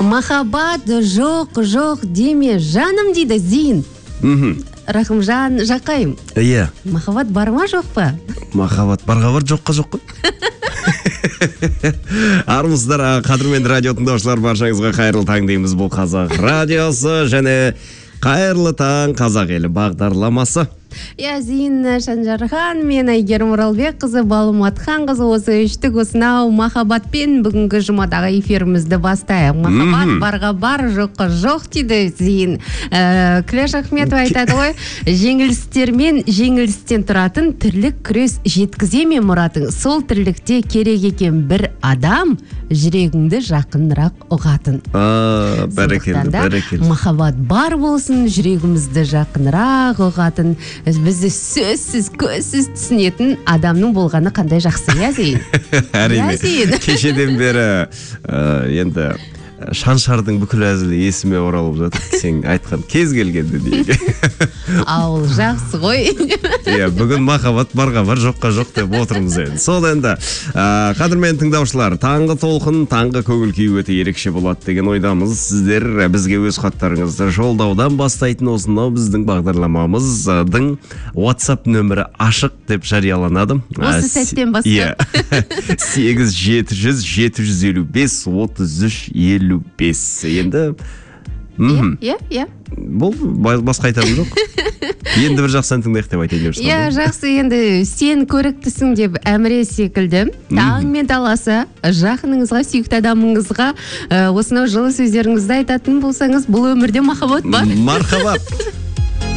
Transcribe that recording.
Махаббат жоқ деме жаным дейді Зейін. Рахымжан Жақайым. Иә. Махаббат бар ма жоқ па? Махаббат барға бар, жоққа жоқ қой. Армысыздар, қадірменді радио тыңдаушылар, баршаңызға қайырлы таң дейміз. Бұл Қазақ радиосы және қайырлы таң қазақ елі бағдарламасы. Зейін Шанжархан, мен Әйгерім Оралбек қызы, Балыматхан қызы, осы үштік осынау махаббатпен бүгінгі жұмадағы эфирімізді бастайық. Махаббат барға бар, жоққа жоқ дейді Зейін. Күләш Ахметова айтады ғой, жеңілістермен жеңілістен тұратын тірлік күрес жеткізе ме мұратың? Сол тірлікте керек екен бір адам, жүрегіңді жақынырақ ұғатын. Бәрекелді. Махаббат бар болсын, жүрегімізді жақынырақ ұғатын, бізді сөзсіз, көзсіз түсінетін адамның болғаны қандай жақсы, Зейін? Әрине. Кешеден бері енді Шаншардың бүкіл әзілі есіме оралып жатыр. Сен айтқан кез келгенде дейге. Ауыл жақсы ғой. Бүгін махаббат барға бар, жоққа жоқ деп отырмыз енді. Сол енді, қадірмен тыңдаушылар, таңғы толқын, таңғы көңіл күй өте ерекше болады деген ойдамыз. Сіздер бізге өз хаттарыңызды жолдаудан бастайтын осынау біздің бағдарламамыздың WhatsApp нөмірі ашық деп жарияланады. Осы сәттен бастап. 8-755-33-55. Енді бұл басқа айтарым жоқ. Енді бір жақсы ән тыңдайық деп айтайын деп жатырмын. Жақсы, енді сен көріктісің деп Әміре секілді таңмен таласа жақыныңызға, сүйікті адамыңызға осынау жылы сөздеріңізді айтатын болсаңыз, бұл өмірде махаббат бар. Мархабат.